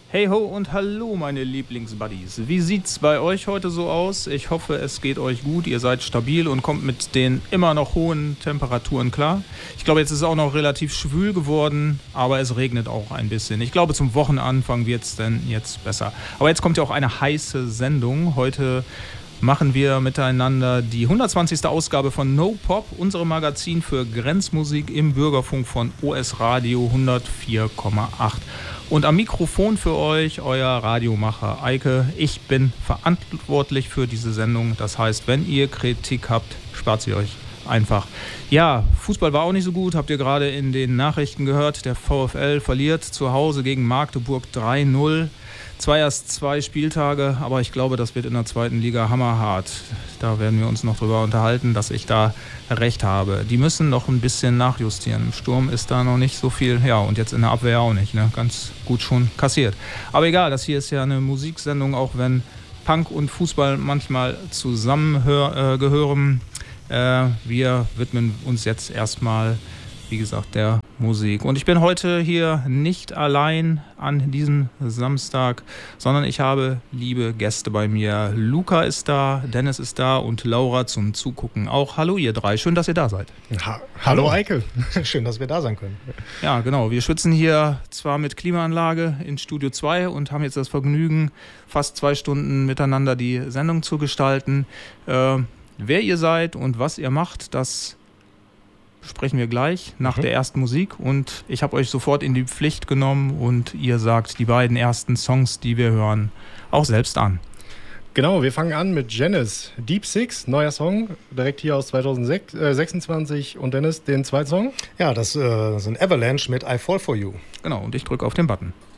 Hey ho und hallo meine Lieblingsbuddies. Wie sieht's bei euch heute so aus? Ich hoffe, es geht euch gut, ihr seid stabil und kommt mit den immer noch hohen Temperaturen klar. Ich glaube, jetzt ist es auch noch relativ schwül geworden, aber es regnet auch ein bisschen. Ich glaube, zum Wochenanfang wird's denn jetzt besser. Aber jetzt kommt ja auch eine heiße Sendung. Heute machen wir miteinander die 120. Ausgabe von No Pop, unserem Magazin für Grenzmusik im Bürgerfunk von OS Radio 104,8. Und am Mikrofon für euch euer Radiomacher Eike. Ich bin verantwortlich für diese Sendung. Das heißt, wenn ihr Kritik habt, spart sie euch einfach. Ja, Fußball war auch nicht so gut, habt ihr gerade in den Nachrichten gehört. Der VfL verliert zu Hause gegen Magdeburg 3-0. Zwar erst 2 Spieltage, aber ich glaube, das wird in der zweiten Liga hammerhart. Da werden wir uns noch drüber unterhalten, dass ich da recht habe. Die müssen noch ein bisschen nachjustieren. Im Sturm ist da noch nicht so viel, ja, und jetzt in der Abwehr auch nicht, ne? Ganz gut schon kassiert. Aber egal, das hier ist ja eine Musiksendung, auch wenn Punk und Fußball manchmal zusammengehören. Wir widmen uns jetzt erstmal, wie gesagt, der Musik. Und ich bin heute hier nicht allein an diesem Samstag, sondern ich habe liebe Gäste bei mir. Luca ist da, Dennis ist da und Laura zum Zugucken auch. Hallo ihr drei, schön, dass ihr da seid. Hallo Eike, schön, dass wir da sein können. Ja, genau, wir schwitzen hier zwar mit Klimaanlage in Studio 2 und haben jetzt das Vergnügen, fast 2 Stunden miteinander die Sendung zu gestalten. Wer ihr seid und was ihr macht, das sprechen wir gleich nach der ersten Musik und ich habe euch sofort in die Pflicht genommen und ihr sagt die beiden ersten Songs, die wir hören, auch selbst an. Genau, wir fangen an mit Genesis, Deep Six, neuer Song, direkt hier aus 2026 und Dennis, den zweiten Song? Ja, das sind Avalanche mit I Fall For You. Genau, und ich drücke auf den Button.